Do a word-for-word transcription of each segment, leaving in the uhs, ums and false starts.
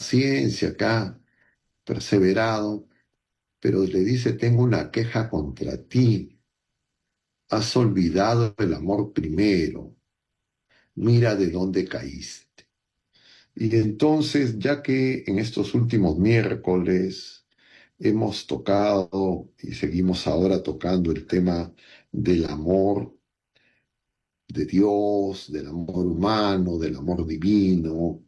paciencia, que ha perseverado, pero le dice, tengo una queja contra ti. Has olvidado el amor primero. Mira de dónde caíste. Y entonces, ya que en estos últimos miércoles hemos tocado y seguimos ahora tocando el tema del amor de Dios, del amor humano, del amor divino,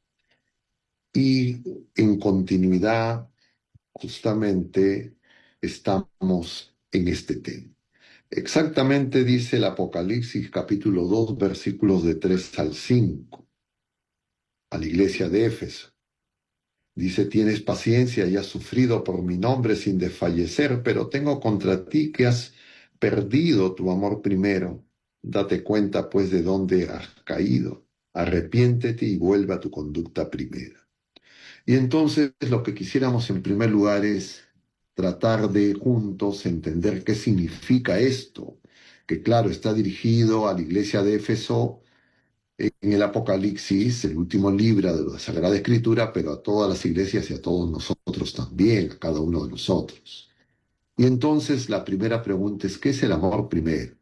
y en continuidad justamente estamos en este tema. Exactamente dice el Apocalipsis capítulo dos, versículos de tres al cinco, a la iglesia de Éfeso. Dice, tienes paciencia y has sufrido por mi nombre sin desfallecer, pero tengo contra ti que has perdido tu amor primero. Date cuenta, pues, de dónde has caído. Arrepiéntete y vuelve a tu conducta primera. Y entonces lo que quisiéramos en primer lugar es tratar de juntos entender qué significa esto, que claro, está dirigido a la iglesia de Éfeso en el Apocalipsis, el último libro de la Sagrada Escritura, pero a todas las iglesias y a todos nosotros también, a cada uno de nosotros. Y entonces la primera pregunta es, ¿qué es el amor primero?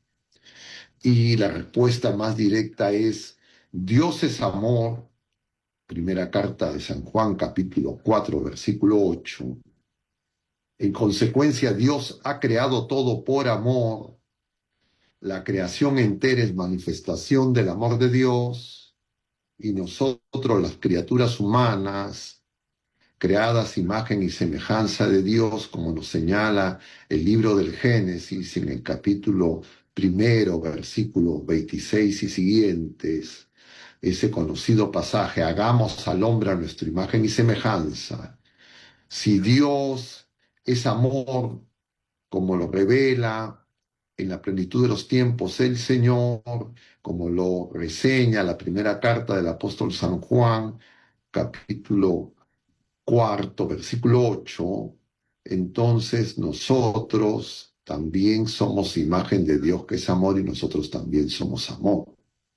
Y la respuesta más directa es, Dios es amor, primera carta de San Juan, capítulo cuatro, versículo ocho. En consecuencia, Dios ha creado todo por amor. La creación entera es manifestación del amor de Dios. Y nosotros, las criaturas humanas, creadas imagen y semejanza de Dios, como nos señala el libro del Génesis en el capítulo primero, versículos veintiséis y siguientes, ese conocido pasaje, hagamos al hombre a nuestra imagen y semejanza. Si Dios es amor, como lo revela en la plenitud de los tiempos el Señor, como lo reseña la primera carta del apóstol San Juan, capítulo cuarto, versículo ocho, entonces nosotros también somos imagen de Dios que es amor y nosotros también somos amor.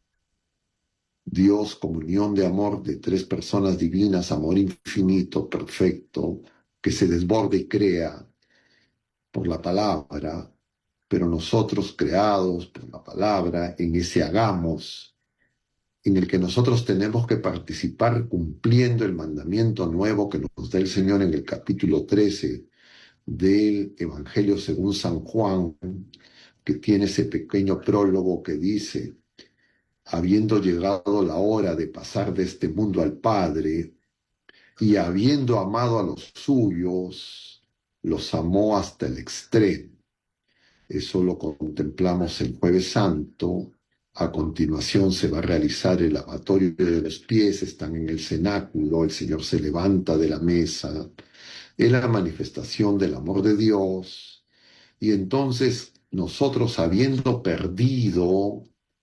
Dios, comunión de amor de tres personas divinas, amor infinito, perfecto, que se desborda y crea por la palabra, pero nosotros creados por la palabra, en ese hagamos, en el que nosotros tenemos que participar cumpliendo el mandamiento nuevo que nos da el Señor en el capítulo trece del Evangelio según San Juan, que tiene ese pequeño prólogo que dice, habiendo llegado la hora de pasar de este mundo al Padre, y habiendo amado a los suyos, los amó hasta el extremo. Eso lo contemplamos el Jueves Santo. A continuación se va a realizar el lavatorio de los pies, están en el cenáculo, el Señor se levanta de la mesa, es la manifestación del amor de Dios. Y entonces nosotros, habiendo perdido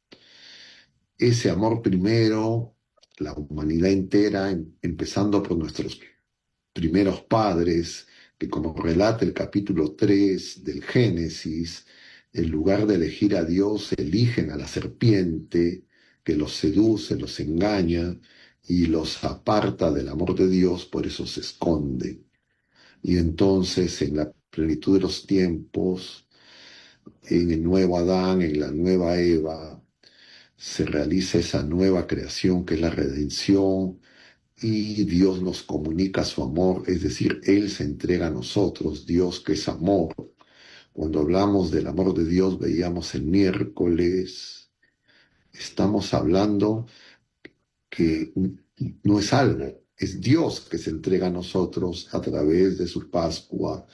ese amor primero, la humanidad entera, em- empezando por nuestros primeros padres, que como relata el capítulo tres del Génesis, en lugar de elegir a Dios, eligen a la serpiente, que los seduce, los engaña y los aparta del amor de Dios, por eso se esconde. Y entonces, en la plenitud de los tiempos, en el nuevo Adán, en la nueva Eva, se realiza esa nueva creación que es la redención, y Dios nos comunica su amor, es decir, Él se entrega a nosotros, Dios que es amor. Cuando hablamos del amor de Dios, veíamos el miércoles, estamos hablando que no es algo, es Dios que se entrega a nosotros a través de su Pascua,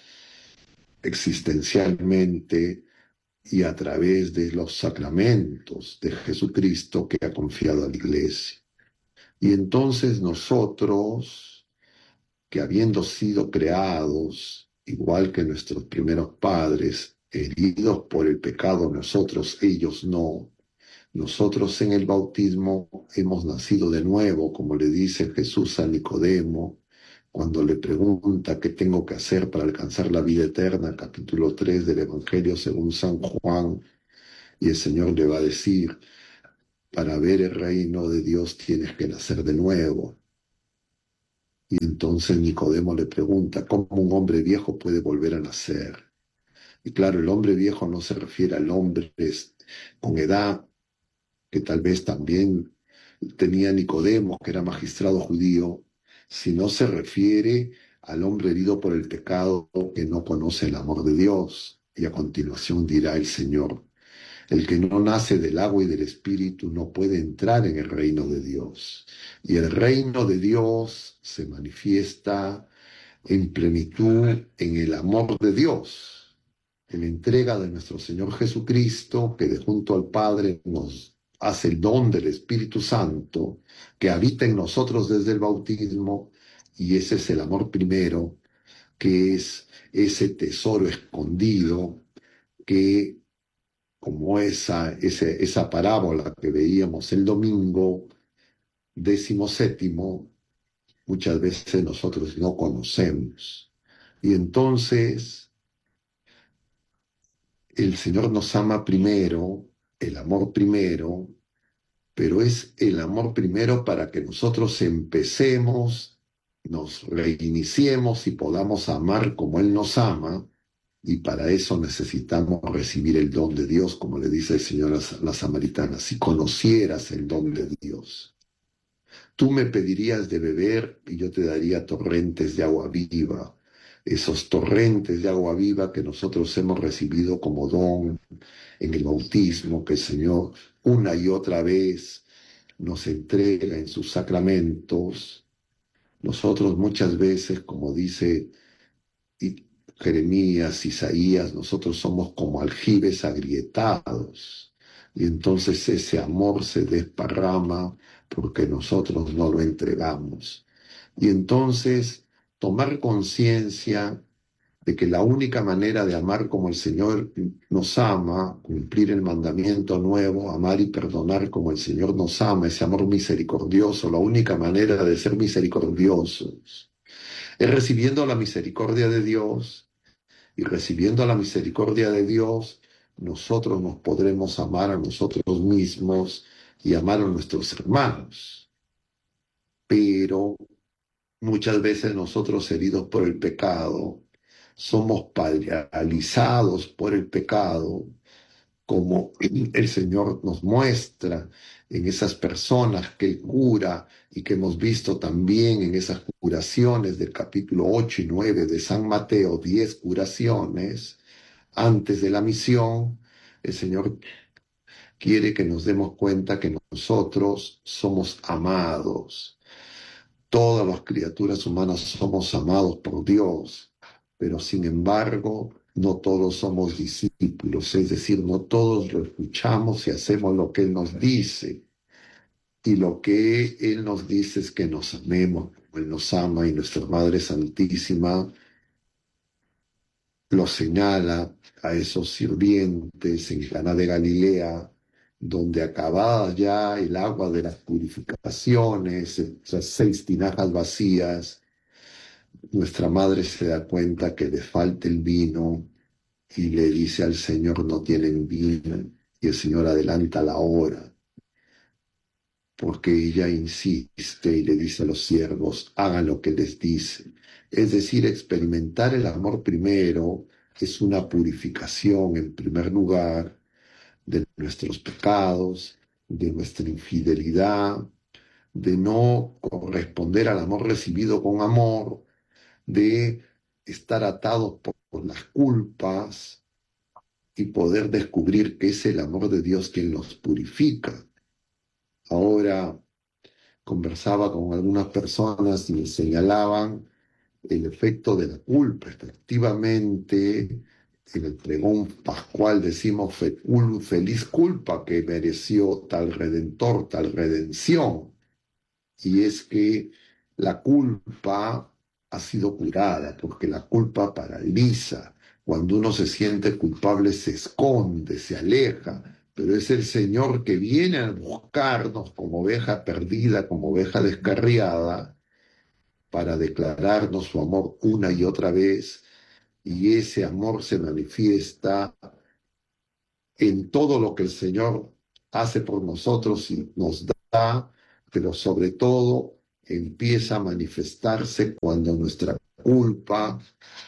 existencialmente, y a través de los sacramentos de Jesucristo que ha confiado a la Iglesia. Y entonces nosotros, que habiendo sido creados, igual que nuestros primeros padres, heridos por el pecado, nosotros, ellos no, nosotros en el bautismo hemos nacido de nuevo, como le dice Jesús a Nicodemo, cuando le pregunta qué tengo que hacer para alcanzar la vida eterna, capítulo tres del Evangelio según San Juan, y el Señor le va a decir, para ver el reino de Dios tienes que nacer de nuevo. Y entonces Nicodemo le pregunta, ¿cómo un hombre viejo puede volver a nacer? Y claro, el hombre viejo no se refiere al hombre con edad, que tal vez también tenía Nicodemo, que era magistrado judío, sino se refiere al hombre herido por el pecado que no conoce el amor de Dios. Y a continuación dirá el Señor, el que no nace del agua y del espíritu no puede entrar en el reino de Dios. Y el reino de Dios se manifiesta en plenitud en el amor de Dios, en la entrega de nuestro Señor Jesucristo, que de junto al Padre nos hace el don del Espíritu Santo, que habita en nosotros desde el bautismo, y ese es el amor primero, que es ese tesoro escondido que, como esa, ese, esa parábola que veíamos el domingo décimo séptimo, muchas veces nosotros no conocemos. Y entonces el Señor nos ama primero, el amor primero, pero es el amor primero para que nosotros empecemos, nos reiniciemos y podamos amar como Él nos ama, y para eso necesitamos recibir el don de Dios, como le dice el Señor a la samaritana, si conocieras el don de Dios. Tú me pedirías de beber y yo te daría torrentes de agua viva, esos torrentes de agua viva que nosotros hemos recibido como don en el bautismo, que el Señor una y otra vez nos entrega en sus sacramentos. Nosotros muchas veces, como dice Jeremías, Isaías, nosotros somos como aljibes agrietados. Y entonces ese amor se desparrama porque nosotros no lo entregamos. Y entonces tomar conciencia de que la única manera de amar como el Señor nos ama, cumplir el mandamiento nuevo, amar y perdonar como el Señor nos ama, ese amor misericordioso, la única manera de ser misericordiosos es recibiendo la misericordia de Dios, y recibiendo la misericordia de Dios, nosotros nos podremos amar a nosotros mismos y amar a nuestros hermanos. Pero muchas veces nosotros, heridos por el pecado, somos paralizados por el pecado, como el Señor nos muestra en esas personas que Él cura y que hemos visto también en esas curaciones del capítulo ocho y nueve de San Mateo, diez curaciones antes de la misión. El Señor quiere que nos demos cuenta que nosotros somos amados. Todas las criaturas humanas somos amados por Dios, pero sin embargo no todos somos discípulos, es decir, no todos lo escuchamos y hacemos lo que Él nos dice. Y lo que Él nos dice es que nos amemos como Él nos ama, y nuestra Madre Santísima lo señala a esos sirvientes en Caná de Galilea, donde acabada ya el agua de las purificaciones, esas seis tinajas vacías, nuestra madre se da cuenta que le falta el vino y le dice al Señor, no tienen vino, y el Señor adelanta la hora, porque ella insiste y le dice a los siervos, hagan lo que les dice. Es decir, experimentar el amor primero es una purificación, en primer lugar, de nuestros pecados, de nuestra infidelidad, de no corresponder al amor recibido con amor, de estar atados por, por las culpas y poder descubrir que es el amor de Dios quien los purifica. Ahora conversaba con algunas personas y me señalaban el efecto de la culpa. Efectivamente, en el pregón pascual decimos feliz culpa que mereció tal redentor, tal redención. Y es que la culpa ha sido curada, porque la culpa paraliza. Cuando uno se siente culpable se esconde, se aleja, pero es el Señor que viene a buscarnos como oveja perdida, como oveja descarriada, para declararnos su amor una y otra vez, y ese amor se manifiesta en todo lo que el Señor hace por nosotros y nos da, pero sobre todo empieza a manifestarse cuando nuestra culpa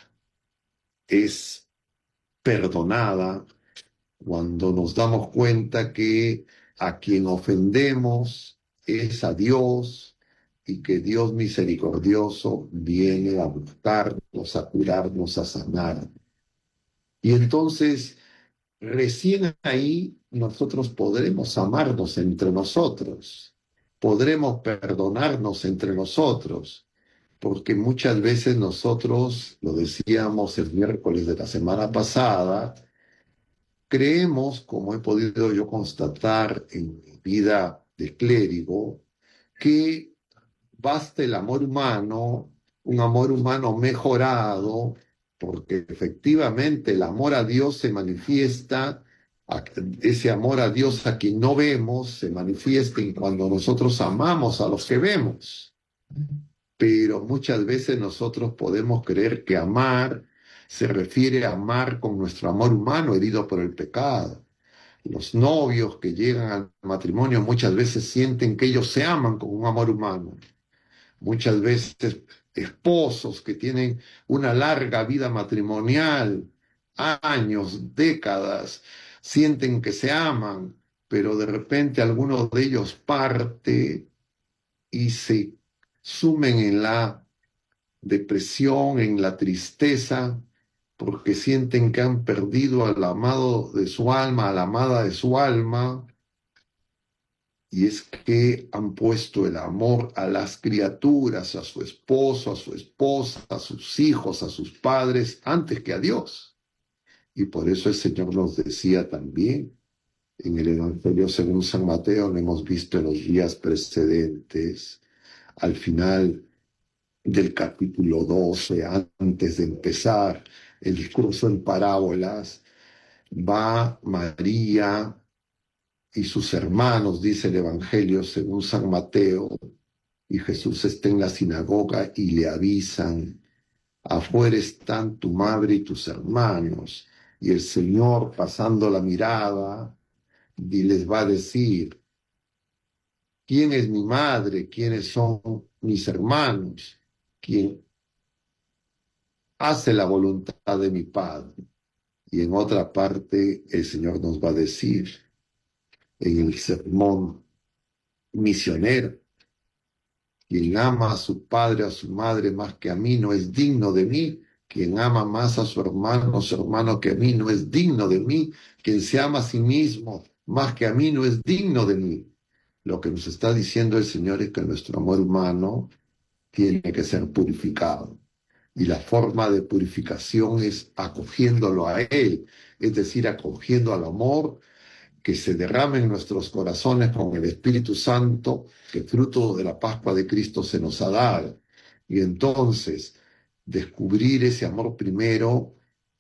es perdonada, cuando nos damos cuenta que a quien ofendemos es a Dios y que Dios misericordioso viene a buscarnos, a curarnos, a sanar. Y entonces, recién ahí nosotros podremos amarnos entre nosotros, podremos perdonarnos entre nosotros, porque muchas veces nosotros, lo decíamos el miércoles de la semana pasada, creemos, como he podido yo constatar en mi vida de clérigo, que basta el amor humano, un amor humano mejorado, porque efectivamente el amor a Dios se manifiesta, a- ese amor a Dios a quien no vemos se manifiesta en cuando nosotros amamos a los que vemos. Pero muchas veces nosotros podemos creer que amar se refiere a amar con nuestro amor humano herido por el pecado. Los novios que llegan al matrimonio muchas veces sienten que ellos se aman con un amor humano. Muchas veces esposos que tienen una larga vida matrimonial, años, décadas, sienten que se aman, pero de repente alguno de ellos parte y se sumen en la depresión, en la tristeza, porque sienten que han perdido al amado de su alma, a la amada de su alma, y es que han puesto el amor a las criaturas, a su esposo, a su esposa, a sus hijos, a sus padres, antes que a Dios. Y por eso el Señor nos decía también en el Evangelio según San Mateo, lo hemos visto en los días precedentes, al final del capítulo doce, antes de empezar el discurso en parábolas, va María y sus hermanos, dice el Evangelio según San Mateo, y Jesús está en la sinagoga y le avisan, afuera están tu madre y tus hermanos. Y el Señor, pasando la mirada, y les va a decir, ¿quién es mi madre? ¿Quiénes son mis hermanos? ¿Quién hace la voluntad de mi Padre? Y en otra parte el Señor nos va a decir, en el sermón misionero, quien ama a su padre, a su madre más que a mí, no es digno de mí. Quien ama más a su hermano, a su hermano que a mí, no es digno de mí. Quien se ama a sí mismo más que a mí, no es digno de mí. Lo que nos está diciendo el Señor es que nuestro amor humano tiene que ser purificado. Y la forma de purificación es acogiéndolo a Él, es decir, acogiendo al amor que se derrame en nuestros corazones con el Espíritu Santo, que fruto de la Pascua de Cristo se nos ha dado. Y entonces, descubrir ese amor primero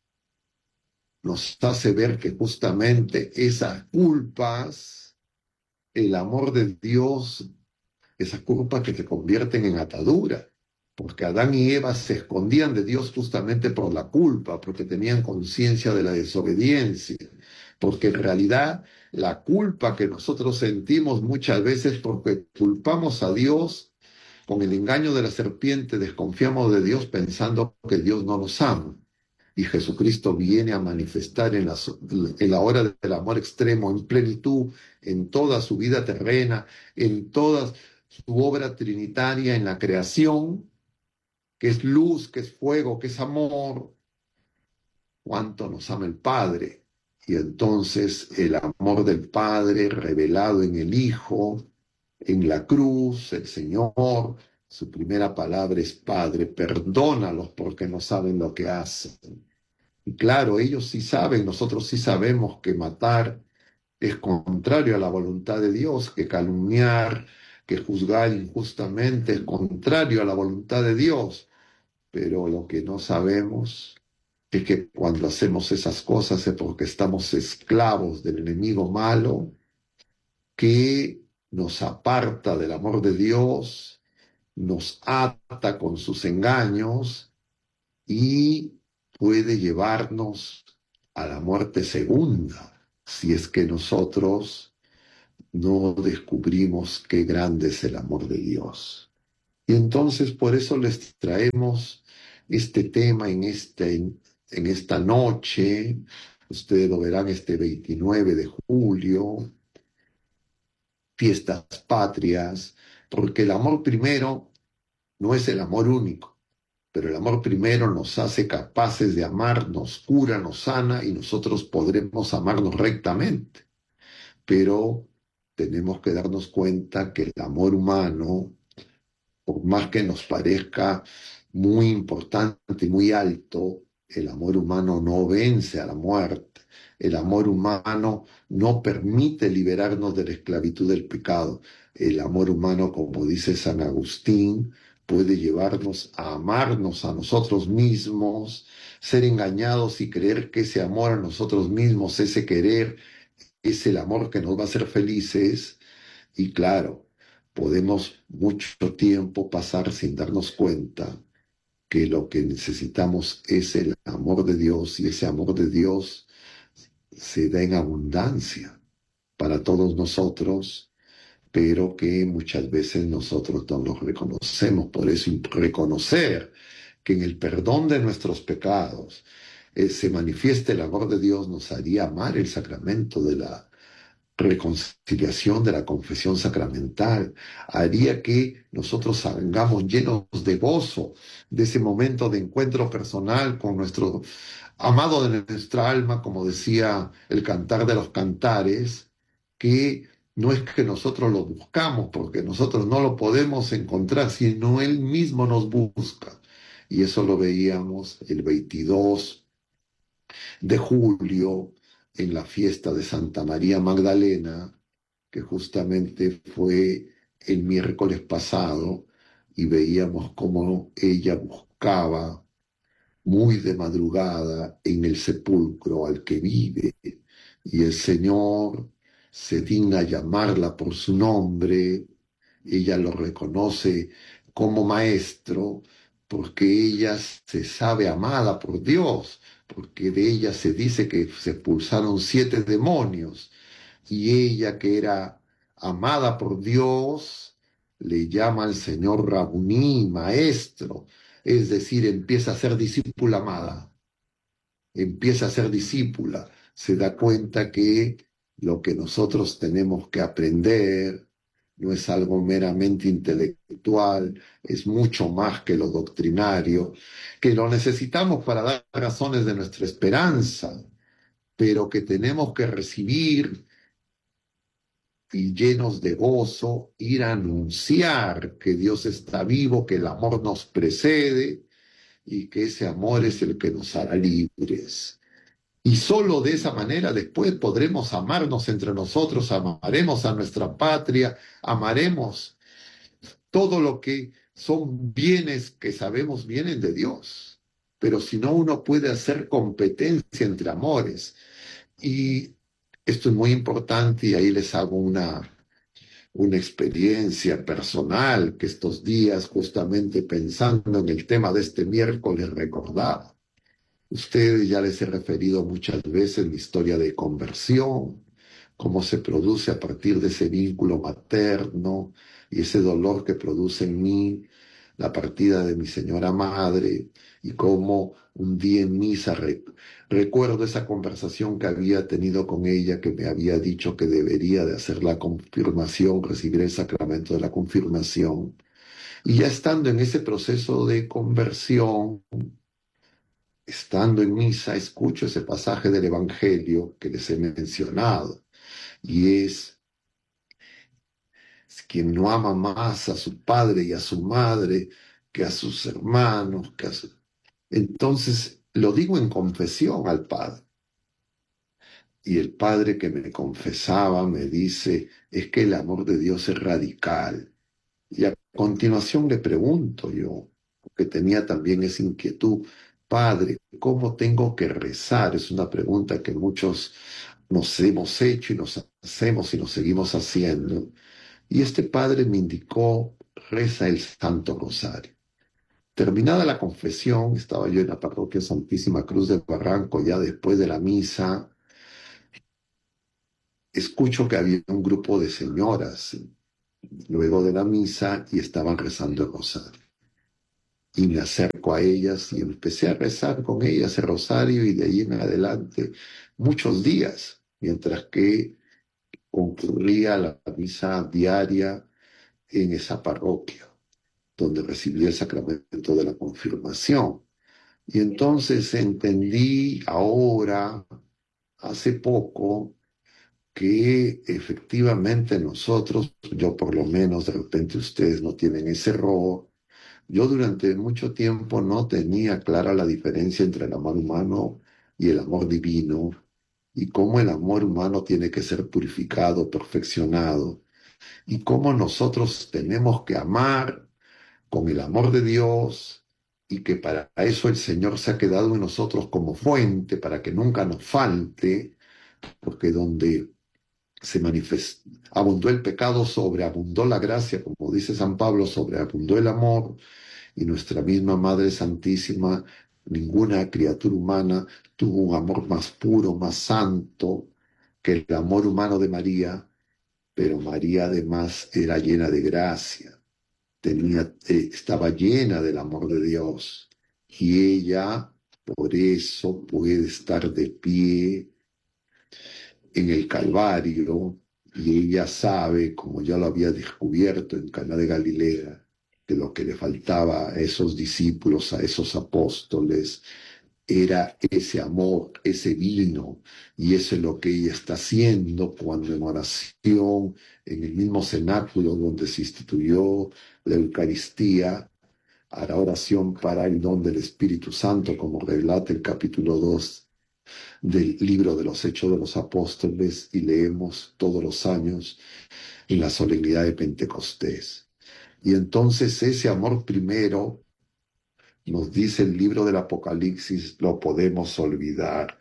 nos hace ver que justamente esas culpas, el amor de Dios, esas culpas que se convierten en atadura, porque Adán y Eva se escondían de Dios justamente por la culpa, porque tenían conciencia de la desobediencia, porque en realidad la culpa que nosotros sentimos muchas veces porque culpamos a Dios con el engaño de la serpiente, desconfiamos de Dios pensando que Dios no nos ama. Y Jesucristo viene a manifestar en la, en la hora del amor extremo, en plenitud, en toda su vida terrena, en toda su obra trinitaria en la creación, que es luz, que es fuego, que es amor, cuánto nos ama el Padre. Y entonces el amor del Padre revelado en el Hijo, en la cruz, el Señor, su primera palabra es Padre, perdónalos porque no saben lo que hacen. Y claro, ellos sí saben, nosotros sí sabemos que matar es contrario a la voluntad de Dios, que calumniar, que juzgar injustamente es contrario a la voluntad de Dios. Pero lo que no sabemos es que cuando hacemos esas cosas es porque estamos esclavos del enemigo malo que nos aparta del amor de Dios, nos ata con sus engaños y puede llevarnos a la muerte segunda si es que nosotros no descubrimos qué grande es el amor de Dios. Y entonces por eso les traemos este tema en, este, en esta noche. Ustedes lo verán este veintinueve de julio, fiestas patrias, porque el amor primero no es el amor único, pero el amor primero nos hace capaces de amar, nos cura, nos sana y nosotros podremos amarnos rectamente. Pero tenemos que darnos cuenta que el amor humano, por más que nos parezca muy importante y muy alto, el amor humano no vence a la muerte. El amor humano no permite liberarnos de la esclavitud del pecado. El amor humano, como dice San Agustín, puede llevarnos a amarnos a nosotros mismos, ser engañados y creer que ese amor a nosotros mismos, ese querer, es el amor que nos va a hacer felices. Y claro, podemos mucho tiempo pasar sin darnos cuenta que lo que necesitamos es el amor de Dios, y ese amor de Dios se da en abundancia para todos nosotros, pero que muchas veces nosotros no lo reconocemos. Por eso reconocer que en el perdón de nuestros pecados eh, se manifiesta el amor de Dios nos haría amar el sacramento de la reconciliación, de la confesión sacramental, haría que nosotros salgamos llenos de gozo de ese momento de encuentro personal con nuestro amado de nuestra alma, como decía el Cantar de los Cantares, que no es que nosotros lo buscamos, porque nosotros no lo podemos encontrar, sino Él mismo nos busca. Y eso lo veíamos el veintidós de julio en la fiesta de Santa María Magdalena, que justamente fue el miércoles pasado, y veíamos cómo ella buscaba muy de madrugada en el sepulcro al que vive, y el Señor se digna llamarla por su nombre. Ella lo reconoce como maestro porque ella se sabe amada por Dios, porque de ella se dice que se expulsaron siete demonios, y ella, que era amada por Dios, le llama al Señor Rabuní, maestro, es decir, empieza a ser discípula amada, empieza a ser discípula, se da cuenta que lo que nosotros tenemos que aprender no es algo meramente intelectual, es mucho más que lo doctrinario, que lo necesitamos para dar razones de nuestra esperanza, pero que tenemos que recibir y llenos de gozo ir a anunciar que Dios está vivo, que el amor nos precede y que ese amor es el que nos hará libres. Y solo de esa manera después podremos amarnos entre nosotros, amaremos a nuestra patria, amaremos todo lo que son bienes que sabemos vienen de Dios. Pero si no, uno puede hacer competencia entre amores. Y esto es muy importante, y ahí les hago una, una experiencia personal que estos días, justamente pensando en el tema de este miércoles, recordaba. Ustedes ya les he referido muchas veces mi historia de conversión, cómo se produce a partir de ese vínculo materno y ese dolor que produce en mí la partida de mi señora madre, y cómo un día en misa re- recuerdo esa conversación que había tenido con ella, que me había dicho que debería de hacer la confirmación, recibir el sacramento de la confirmación. Y ya estando en ese proceso de conversión, estando en misa, escucho ese pasaje del Evangelio que les he mencionado, y es: quien no ama más a su padre y a su madre que a sus hermanos, que a su... Entonces lo digo en confesión al Padre, y el Padre que me confesaba me dice: es que el amor de Dios es radical. Y a continuación le pregunto yo, porque tenía también esa inquietud: Padre, ¿cómo tengo que rezar? Es una pregunta que muchos nos hemos hecho y nos hacemos y nos seguimos haciendo. Y este padre me indicó: reza el Santo Rosario. Terminada la confesión, estaba yo en la parroquia Santísima Cruz del Barranco, ya después de la misa, escucho que había un grupo de señoras luego de la misa y estaban rezando el rosario. Y me acerco a ellas y empecé a rezar con ellas el rosario y de ahí en adelante muchos días, mientras que concurría la misa diaria en esa parroquia, donde recibí el sacramento de la confirmación. Y entonces entendí ahora, hace poco, que efectivamente nosotros, yo por lo menos, de repente ustedes no tienen ese error, yo durante mucho tiempo no tenía clara la diferencia entre el amor humano y el amor divino, y cómo el amor humano tiene que ser purificado, perfeccionado, y cómo nosotros tenemos que amar con el amor de Dios, y que para eso el Señor se ha quedado en nosotros como fuente, para que nunca nos falte, porque donde se manifestó, abundó el pecado, sobreabundó la gracia, como dice San Pablo, sobreabundó el amor, y nuestra misma Madre Santísima, ninguna criatura humana tuvo un amor más puro, más santo que el amor humano de María, pero María además era llena de gracia, tenía, eh, estaba llena del amor de Dios, y ella por eso puede estar de pie en el Calvario, y ella sabe, como ya lo había descubierto en Caná de Galilea, que lo que le faltaba a esos discípulos, a esos apóstoles, era ese amor, ese vino, y eso es lo que ella está haciendo cuando en oración, en el mismo cenáculo donde se instituyó la Eucaristía, hará oración para el don del Espíritu Santo, como relata el capítulo dos del libro de los Hechos de los Apóstoles, y leemos todos los años en la solemnidad de Pentecostés. Y entonces ese amor primero, nos dice el libro del Apocalipsis, lo podemos olvidar.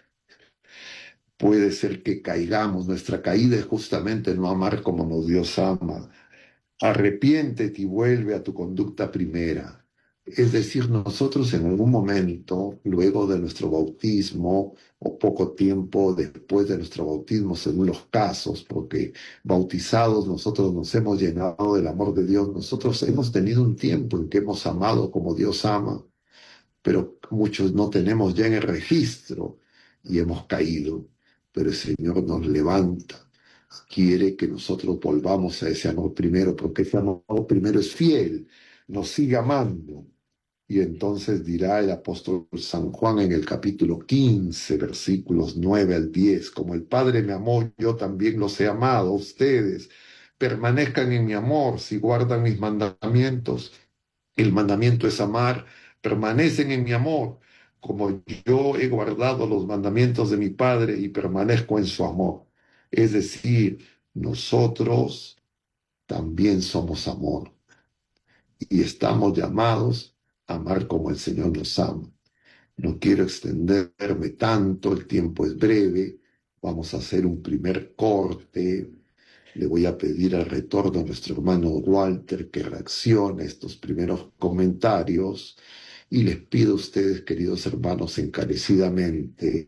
Puede ser que caigamos, nuestra caída es justamente no amar como nos Dios ama. Arrepiéntete y vuelve a tu conducta primera. Es decir, nosotros en algún momento, luego de nuestro bautismo, o poco tiempo después de nuestro bautismo, según los casos, porque bautizados nosotros nos hemos llenado del amor de Dios, nosotros hemos tenido un tiempo en que hemos amado como Dios ama, pero muchos no tenemos ya en el registro y hemos caído, pero el Señor nos levanta, quiere que nosotros volvamos a ese amor primero, porque ese amor primero es fiel, nos sigue amando. Y entonces dirá el apóstol San Juan en el capítulo quince, versículos nueve al diez, como el Padre me amó, yo también los he amado, ustedes permanezcan en mi amor si guardan mis mandamientos. El mandamiento es amar, permanecen en mi amor, como yo he guardado los mandamientos de mi Padre y permanezco en su amor. Es decir, nosotros también somos amor y estamos llamados a amar como el Señor nos ama. No quiero extenderme tanto, el tiempo es breve, vamos a hacer un primer corte. Le voy a pedir al retorno a nuestro hermano Walter que reaccione a estos primeros comentarios, y les pido a ustedes, queridos hermanos, encarecidamente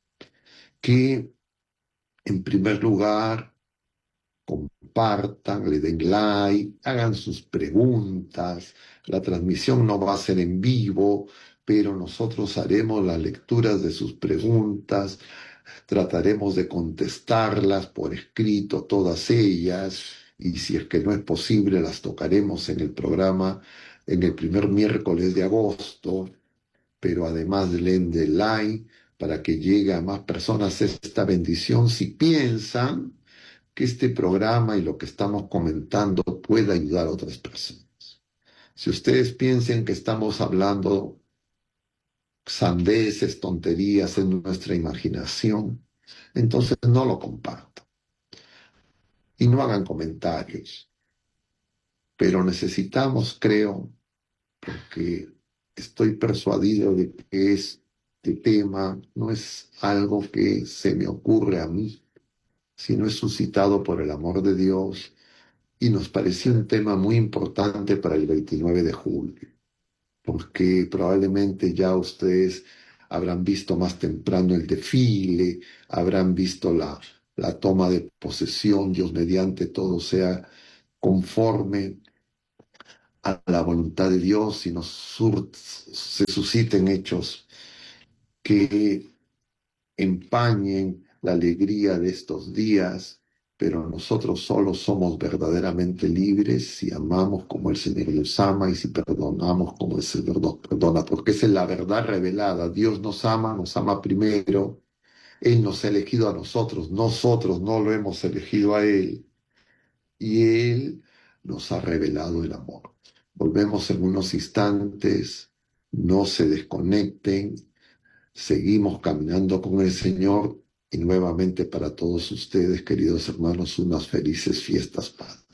que, en primer lugar, compartan, le den like, hagan sus preguntas. La transmisión no va a ser en vivo, pero nosotros haremos las lecturas de sus preguntas, trataremos de contestarlas por escrito, todas ellas, y si es que no es posible, las tocaremos en el programa en el primer miércoles de agosto, pero además den de like para que llegue a más personas esta bendición si piensan que este programa y lo que estamos comentando pueda ayudar a otras personas. Si ustedes piensan que estamos hablando sandeces, tonterías en nuestra imaginación, entonces no lo compartan y no hagan comentarios. Pero necesitamos, creo, porque estoy persuadido de que este tema no es algo que se me ocurre a mí, sino es suscitado por el amor de Dios, y nos pareció un tema muy importante para el veintinueve de julio, porque probablemente ya ustedes habrán visto más temprano el desfile, habrán visto la, la toma de posesión, Dios mediante todo sea conforme a la voluntad de Dios y nos sur- se susciten hechos que empañen la alegría de estos días, pero nosotros solos somos verdaderamente libres si amamos como el Señor nos ama y si perdonamos como el Señor nos perdona, porque esa es la verdad revelada. Dios nos ama, nos ama primero. Él nos ha elegido a nosotros, nosotros no lo hemos elegido a Él, y Él nos ha revelado el amor. Volvemos en unos instantes, no se desconecten, seguimos caminando con el Señor y nuevamente para todos ustedes, queridos hermanos, unas felices fiestas patrias.